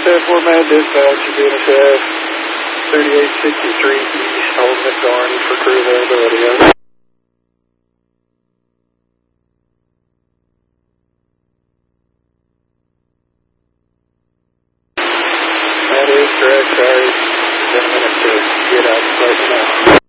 10-4 man dispatch, unit F, 3863 East, Old McGarney for crew availability. That is correct, sorry. 10 minutes to get out, right now.